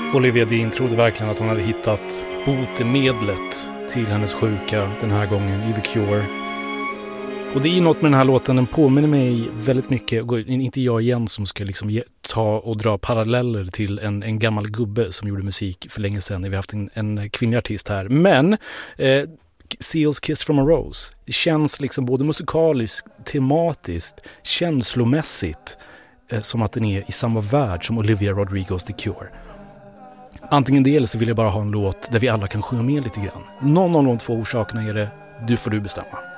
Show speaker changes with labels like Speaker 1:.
Speaker 1: Olivia Dean trodde verkligen att hon hade hittat botemedlet till hennes sjuka den här gången i The Cure. Och det är något med den här låten, den påminner mig väldigt mycket, inte jag igen som ska liksom ta och dra paralleller till en gammal gubbe som gjorde musik för länge sedan när vi haft en kvinnlig artist här. Men Seals Kiss from a Rose, det känns liksom både musikaliskt, tematiskt, känslomässigt som att den är i samma värld som Olivia Rodrigos The Cure. Antingen det eller så vill jag bara ha en låt där vi alla kan sjunga med lite grann. Någon av de två orsakerna är det, du får du bestämma.